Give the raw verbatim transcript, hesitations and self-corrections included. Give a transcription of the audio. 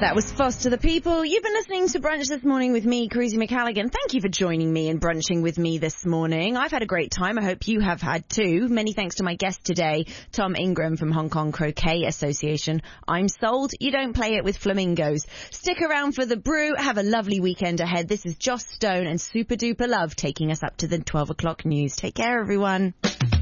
That was Foster the People. You've been listening to Brunch this morning with me, Cruzy McCalligan. Thank you for joining me and brunching with me this morning. I've had a great time. I hope you have had too. Many thanks to my guest today, Tom Ingram from Hong Kong Croquet Association. I'm sold. You don't play it with flamingos. Stick around for the brew. Have a lovely weekend ahead. This is Joss Stone and Super Duper Love taking us up to the twelve o'clock news. Take care, everyone.